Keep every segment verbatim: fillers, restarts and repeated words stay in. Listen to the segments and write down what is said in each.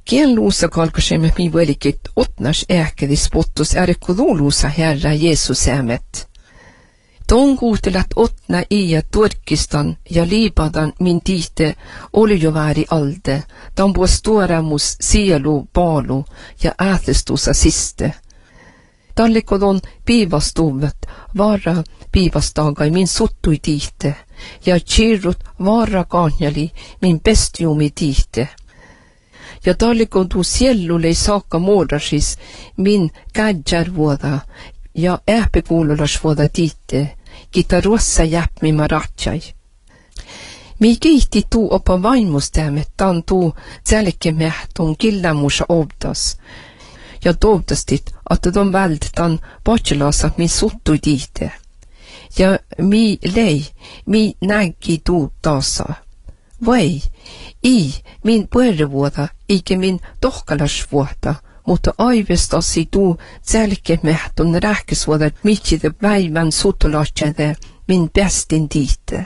Kien luusa kalkasemme mi velikit otnas ääkedis pottus äärekululuusa Herra Jeesus äämet. Ton kuutelat otna iä Turkistan ja Libanon min tiite oli jo vääri alde, dan puos tuoremus sielu paalu ja äätestusa siste. Tallikodon piivastuvet vara piivastagai min suttui tiite, ja kirrut vara kanjali min bestiumi tiite. Ja tallikodon siellulei saakka muodasis min kädjärvuoda ja ähpekuululasvuoda tiite, kita ruossa jäpmi maratsai. Mi kiihti tuu opa vaimustämet tan tuu tselkemähtun killämusa obdas. Ja toivtastit, että ton väld tan patselasa min suttui tiite. Ja mi lei, mi näki tuu taasa. Vai, i min puerrevuoda, eikä min tohkalasvuoda, mutta aivestasi tuu tselkemähtun rähkesvuoda mitjide päivän suttulatsede min bestin tiite.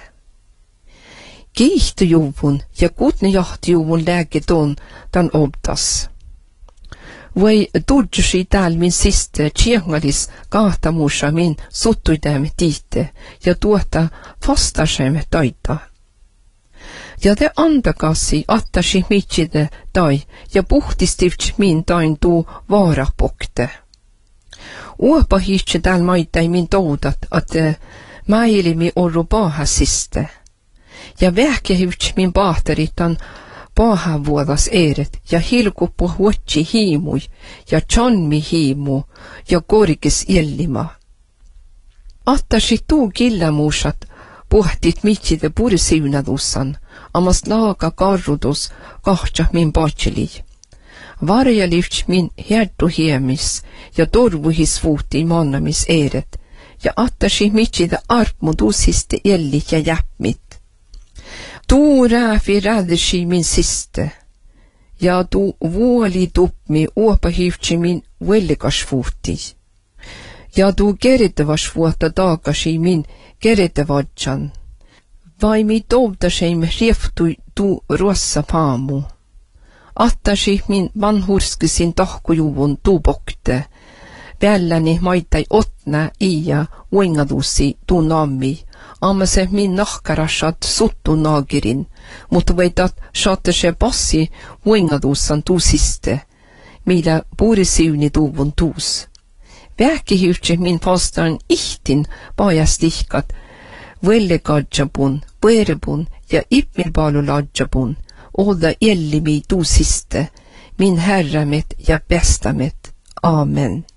Kiihtujuvun ja kutnejahtujuvun lääketon tan obdas. Vai tudjusi tääl min siste tjengalis kahtamusa min suttuidämme tiite ja tuota fastasemme taita. Ja te andakasi attasi mitside tai ja puhtistivts min tain tuu vaarapokte. Uopa hiitse tääl maitai min toudat, että mäilimi orru paahasiste. Ja vähkehivts min paateritan paahavuodas eeret ja hilkuppu huotsi hiimui ja chanmi hiimu ja korkis illima. Attasi tuu killämuusat puhtit mitside purisiunadussan, amas laaga karrudus kahtsa min patseli. Varjalivts min hertu hiemis ja torvuhis vuuti mannamis eeret ja attasi mitside arpmudusiste ellit ja jäppmit. Tuu rääfi rädesi min siste, ja tuu vuoli tupmi uopahivtsi min vellikasvuuti, ja tuu keritavasvuotta taakasi min keritavadjan, vai mi tovdaseim rieftui tuu ruossa paamu. Attasi min vanhurskisin tahkujuvun tuu pokte, välläni maitai otna iä uingadusi tuu nammi, amma se min nahkarasat suttu naagirin, mutta veitat saatte se passi uingadussan tuusiste, millä puurisiuni tuuvun tuus. Vähkihyhtse min fastan ihtin paajastihkat, vellikadjapun, põerbun ja ipmilpaaluladjapun, olla ellimi tuusiste, min herramet ja bestamet. Amen.